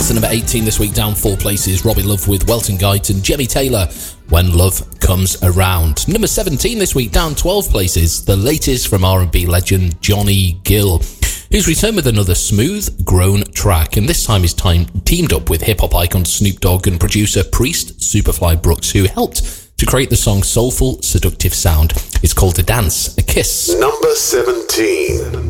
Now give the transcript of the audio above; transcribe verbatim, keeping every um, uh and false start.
places to number eighteen this week, down four places. Robbie Love with Welton Guite and Jemmy Taylor, When Love Comes Around. Number seventeen this week, down twelve places. The latest from R and B legend Johnny Gill, who's returned with another smooth, grown track, and this time he's time, teamed up with hip-hop icon Snoop Dogg and producer Priest Superfly Brooks, who helped to create the song's soulful, seductive sound. It's called A Dance, A Kiss. Number seventeen.